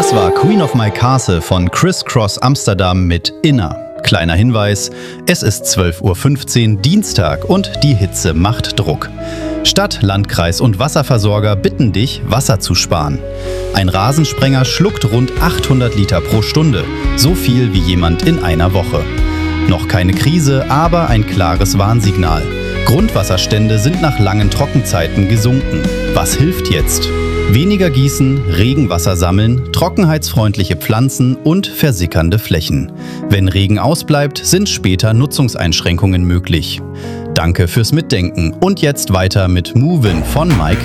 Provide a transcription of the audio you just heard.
Das war Queen of My Castle von Criss Cross Amsterdam mit Inner. Kleiner Hinweis, es ist 12:15 Uhr Dienstag und die Hitze macht Druck. Stadt, Landkreis und Wasserversorger bitten dich, Wasser zu sparen. Ein Rasensprenger schluckt rund 800 Liter pro Stunde, so viel wie jemand in einer Woche. Noch keine Krise, aber ein klares Warnsignal. Grundwasserstände sind nach langen Trockenzeiten gesunken. Was hilft jetzt? Weniger gießen, Regenwasser sammeln, trockenheitsfreundliche Pflanzen und versickernde Flächen. Wenn Regen ausbleibt, sind später Nutzungseinschränkungen möglich. Danke fürs Mitdenken und jetzt weiter mit Movin' von Mike